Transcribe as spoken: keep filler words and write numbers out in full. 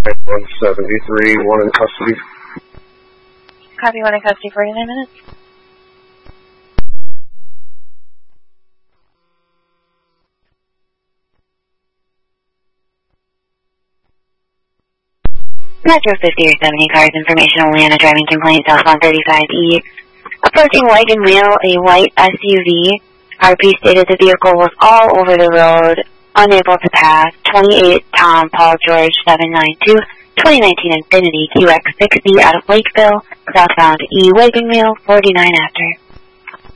one seventy-three, one in custody. Copy, one in custody, forty-nine minutes. Metro fifty-eight seventy cars, information only on a driving complaint, southbound thirty-five E. Approaching wagon wheel, a white S U V. R P stated the vehicle was all over the road, unable to pass. twenty-eight Tom Paul George seven nine two, twenty nineteen Infiniti Q X sixty out of Lakeville, southbound E, wagon wheel, forty-nine after.